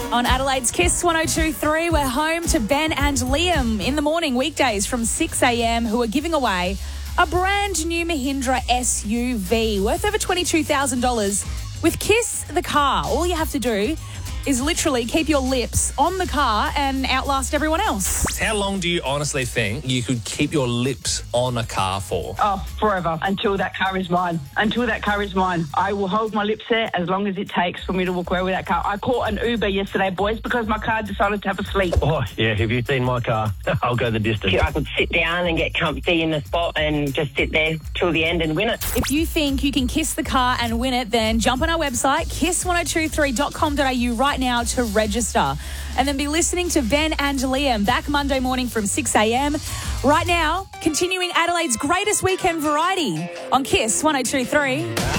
On Adelaide's Kiss 102.3, we're home to Ben and Liam in the morning, weekdays from 6 a.m, who are giving away a brand new Mahindra SUV worth over $22,000 with Kiss the Car. All you have to do is literally keep your lips on the car and outlast everyone else. How long do you honestly think you could keep your lips on a car for? Oh, forever. Until that car is mine. Until that car is mine. I will hold my lips there as long as it takes for me to walk away with that car. I caught an Uber yesterday, boys, because my car decided to have a sleep. Oh, yeah, have you seen my car? I'll go the distance. I could sit down and get comfy in the spot and just sit there till the end and win it. If you think you can kiss the car and win it, then jump on our website, kiss1023.com.au right now to register. And then be listening to Ben and Liam back Monday morning from 6 a.m. Right now, continuing Adelaide's greatest weekend variety on Kiss 102.3.